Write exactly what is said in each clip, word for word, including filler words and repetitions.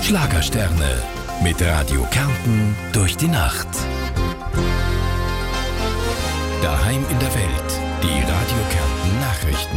Schlagersterne mit Radio Kärnten durch die Nacht. Daheim in der Welt, die Radio Kärnten Nachrichten.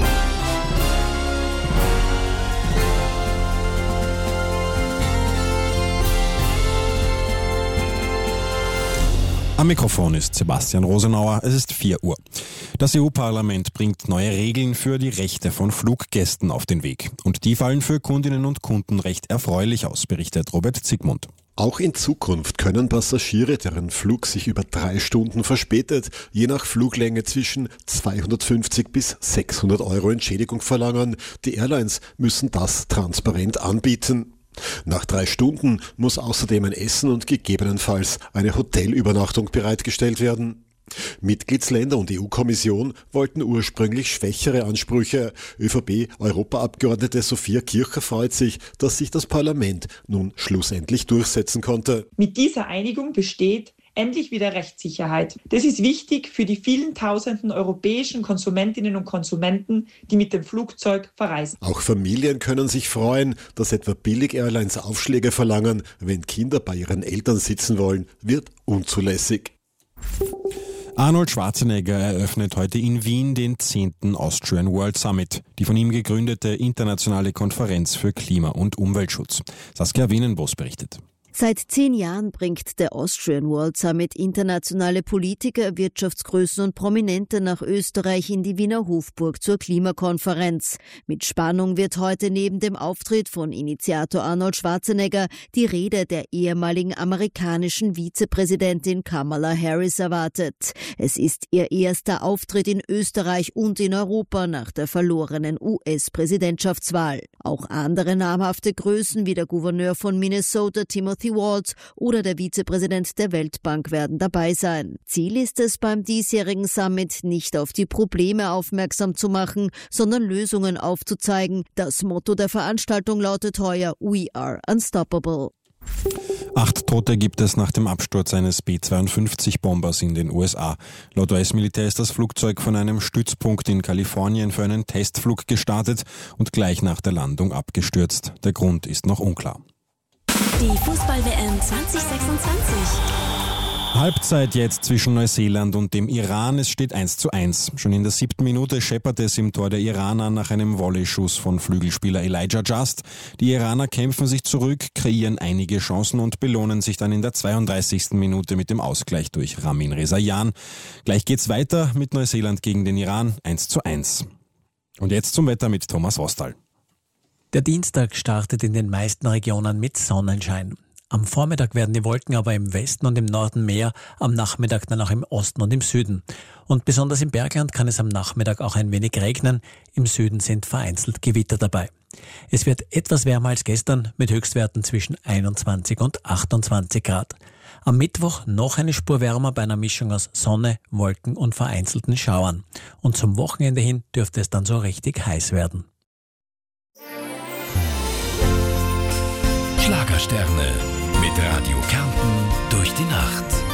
Am Mikrofon ist Sebastian Rosenauer. Es ist vier Uhr. Das E U-Parlament bringt neue Regeln für die Rechte von Fluggästen auf den Weg. Und die fallen für Kundinnen und Kunden recht erfreulich aus, berichtet Robert Zygmunt. Auch in Zukunft können Passagiere, deren Flug sich über drei Stunden verspätet, je nach Fluglänge zwischen zweihundertfünfzig bis sechshundert Euro Entschädigung verlangen. Die Airlines müssen das transparent anbieten. Nach drei Stunden muss außerdem ein Essen und gegebenenfalls eine Hotelübernachtung bereitgestellt werden. Mitgliedsländer und E U-Kommission wollten ursprünglich schwächere Ansprüche. ÖVP-Europaabgeordnete Sophia Kircher freut sich, dass sich das Parlament nun schlussendlich durchsetzen konnte. Mit dieser Einigung besteht endlich wieder Rechtssicherheit. Das ist wichtig für die vielen tausenden europäischen Konsumentinnen und Konsumenten, die mit dem Flugzeug verreisen. Auch Familien können sich freuen, dass etwa Billig-Airlines Aufschläge verlangen, wenn Kinder bei ihren Eltern sitzen wollen, wird unzulässig. Arnold Schwarzenegger eröffnet heute in Wien den zehnten Austrian World Summit, die von ihm gegründete internationale Konferenz für Klima- und Umweltschutz. Saskia Wienenbos berichtet. Seit zehn Jahren bringt der Austrian World Summit internationale Politiker, Wirtschaftsgrößen und Prominente nach Österreich in die Wiener Hofburg zur Klimakonferenz. Mit Spannung wird heute neben dem Auftritt von Initiator Arnold Schwarzenegger die Rede der ehemaligen amerikanischen Vizepräsidentin Kamala Harris erwartet. Es ist ihr erster Auftritt in Österreich und in Europa nach der verlorenen U S-Präsidentschaftswahl. Auch andere namhafte Größen wie der Gouverneur von Minnesota, Timothy Walz, oder der Vizepräsident der Weltbank werden dabei sein. Ziel ist es beim diesjährigen Summit, nicht auf die Probleme aufmerksam zu machen, sondern Lösungen aufzuzeigen. Das Motto der Veranstaltung lautet heuer We are unstoppable. Acht Tote gibt es nach dem Absturz eines B zweiundfünfzig-Bombers in den U S A. Laut U S-Militär ist das Flugzeug von einem Stützpunkt in Kalifornien für einen Testflug gestartet und gleich nach der Landung abgestürzt. Der Grund ist noch unklar. Die Fußball-W M zwanzig sechsundzwanzig. Halbzeit jetzt zwischen Neuseeland und dem Iran. Es steht eins zu eins. Schon in der siebten Minute scheppert es im Tor der Iraner nach einem Volleyschuss von Flügelspieler Elijah Just. Die Iraner kämpfen sich zurück, kreieren einige Chancen und belohnen sich dann in der zweiunddreißigsten Minute mit dem Ausgleich durch Ramin Rezaian. Gleich geht's weiter mit Neuseeland gegen den Iran eins zu eins. Und jetzt zum Wetter mit Thomas Rostal. Der Dienstag startet in den meisten Regionen mit Sonnenschein. Am Vormittag werden die Wolken aber im Westen und im Norden mehr, am Nachmittag dann auch im Osten und im Süden. Und besonders im Bergland kann es am Nachmittag auch ein wenig regnen. Im Süden sind vereinzelt Gewitter dabei. Es wird etwas wärmer als gestern mit Höchstwerten zwischen einundzwanzig und achtundzwanzig Grad. Am Mittwoch noch eine Spur wärmer bei einer Mischung aus Sonne, Wolken und vereinzelten Schauern. Und zum Wochenende hin dürfte es dann so richtig heiß werden. Schlagersterne mit Radio Kärnten durch die Nacht.